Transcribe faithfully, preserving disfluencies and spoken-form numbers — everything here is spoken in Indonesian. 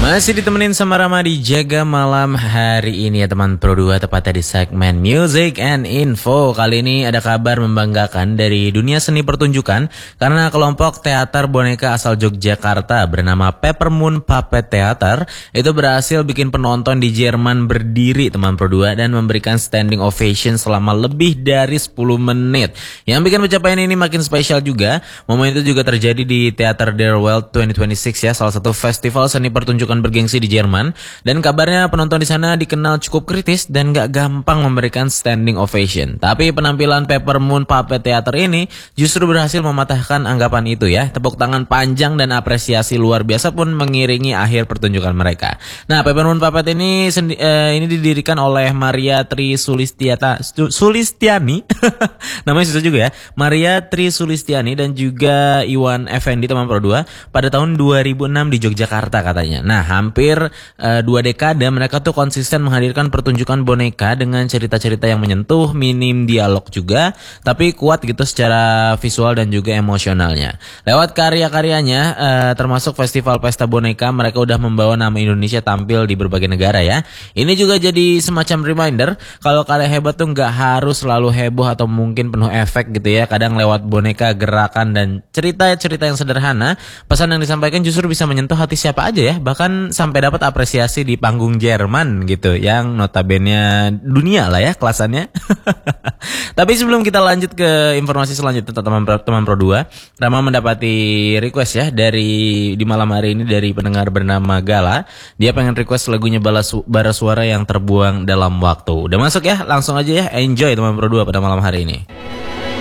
Masih ditemenin sama Rama di Jaga Malam hari ini ya teman Pro dua, tepatnya di segmen Music and Info. Kali ini ada kabar membanggakan dari dunia seni pertunjukan karena kelompok teater boneka asal Yogyakarta bernama Peppermoon Puppet Theater itu berhasil bikin penonton di Jerman berdiri teman Pro dua dan memberikan standing ovation selama lebih dari sepuluh menit. Yang bikin pencapaian ini makin spesial juga, momen itu juga terjadi di Theater der Welt dua ribu dua puluh enam ya, salah satu festival seni pertunjukan bergengsi di Jerman, dan kabarnya penonton di sana dikenal cukup kritis dan gak gampang memberikan standing ovation. Tapi penampilan Peppermoon Puppet Theater ini justru berhasil mematahkan anggapan itu ya. Tepuk tangan panjang dan apresiasi luar biasa pun mengiringi akhir pertunjukan mereka. Nah, Peppermoon Puppet ini sendi- eh, ini didirikan oleh Maria Tri Sulistiata Sulistiani. Namanya susah juga ya. Maria Tri Sulistiani dan juga Iwan Effendi teman Pro dua pada tahun dua ribu enam di Yogyakarta katanya. Nah, hampir uh, dua dekade mereka tuh konsisten menghadirkan pertunjukan boneka dengan cerita-cerita yang menyentuh, minim dialog juga, tapi kuat gitu secara visual dan juga emosionalnya. Lewat karya-karyanya, uh, termasuk festival pesta boneka, mereka udah membawa nama Indonesia tampil di berbagai negara ya. Ini juga jadi semacam reminder kalau karya hebat tuh nggak harus selalu heboh atau mungkin penuh efek gitu ya. Kadang lewat boneka, gerakan dan cerita-cerita yang sederhana, pesan yang disampaikan justru bisa menyentuh hati siapa aja ya. Bahkan sampai dapat apresiasi di panggung Jerman gitu, yang notabene dunia lah ya kelasannya. Tapi sebelum kita lanjut ke informasi selanjutnya teman teman Pro dua, Rama mendapati request ya dari di malam hari ini dari pendengar bernama Gala. Dia pengen request lagunya Bara Suara yang Terbuang Dalam Waktu. Udah masuk ya, langsung aja ya, enjoy teman Pro dua pada malam hari ini.